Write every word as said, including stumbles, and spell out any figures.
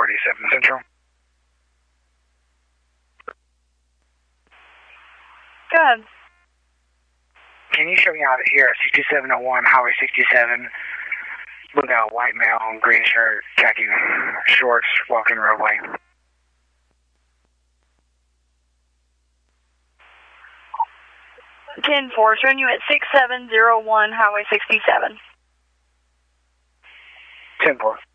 forty-seven Central. Go ahead. Can you show me out of here at sixty-seven oh one Highway sixty-seven? Look out, white male, green shirt, khaki shorts, walking roadway. ten four, showing you at six seven zero one Highway sixty-seven. ten four.